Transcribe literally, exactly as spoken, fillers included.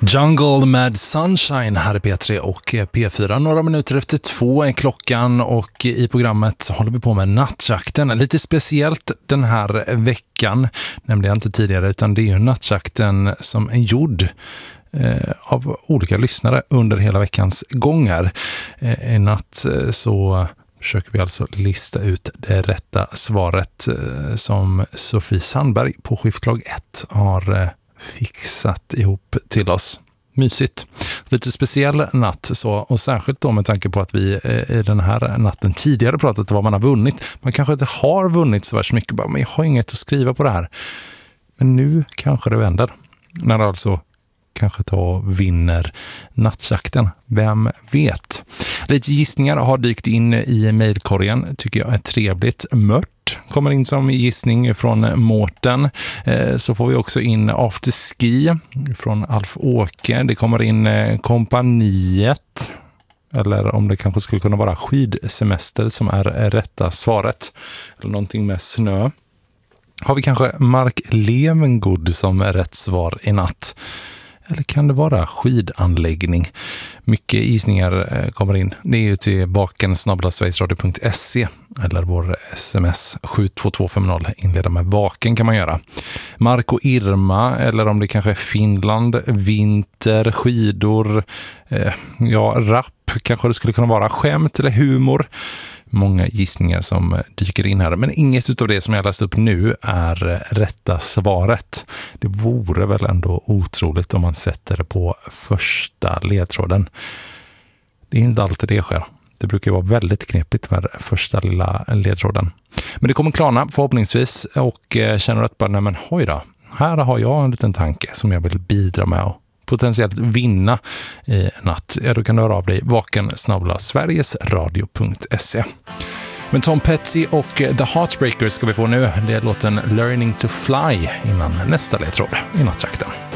Jungle med Sunshine här i P tre och P fyra. Några minuter efter två är klockan och i programmet håller vi på med nattjakten. Lite speciellt den här veckan, nämligen inte tidigare, utan det är ju nattjakten som är gjord eh, av olika lyssnare under hela veckans gångar. Eh, I natt eh, så försöker vi alltså lista ut det rätta svaret eh, som Sofie Sandberg på skiftlag ett har eh, fixat ihop till oss. Mysigt. Lite speciell natt så, och särskilt då med tanke på att vi eh, i den här natten tidigare pratat om vad man har vunnit. Man kanske inte har vunnit så värst mycket, bara, men jag har inget att skriva på det här. Men nu kanske det vänder. När det alltså kanske tar vinner nattjakten. Vem vet? Lite gissningar har dykt in i mejlkorgen, tycker jag är trevligt. Mört kommer in som gissning från Mårten. Eh, så får vi också in Afterski från Alf Åke. Det kommer in eh, kompaniet. Eller om det kanske skulle kunna vara skidsemester som är, är rätta svaret. Eller någonting med snö. Har vi kanske Mark Levengood som är rätt svar i natt? Eller kan det vara skidanläggning? Mycket gissningar kommer in. Det är ju till baken snabel-a sverigesradio punkt se eller vår sms sju två två fem noll. Inleda med baken kan man göra. Mark och Irma, eller om det kanske är Finland, vinter, skidor, eh, ja, rapp kanske det skulle kunna vara, skämt eller humor. Många gissningar som dyker in här. Men inget utav det som jag läst upp nu är rätta svaret. Det vore väl ändå otroligt om man sätter det på första ledtråden. Det är inte alltid det sker. Det brukar vara väldigt knepigt med första lilla ledtråden. Men det kommer klarna förhoppningsvis och känner att bara, nej men hoj då. Här har jag en liten tanke som jag vill bidra med och potentiellt vinna i natt. Ja, då kan du höra av dig vaken snabel-a sverigesradio punkt se. Men Tom Petty och The Heartbreakers ska vi få nu. Det är låten Learning to Fly innan nästa ledtråd i nattjakten.